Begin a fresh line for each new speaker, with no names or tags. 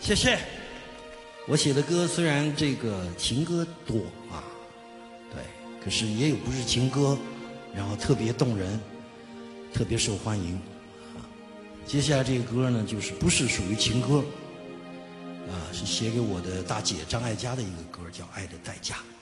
谢谢。我写的歌虽然这个情歌多啊，对，可是也有不是情歌，然后特别动人，特别受欢迎。接下来这个歌呢，就是不是属于情歌，是写给我的大姐张艾嘉的一个歌，叫《爱的代价》。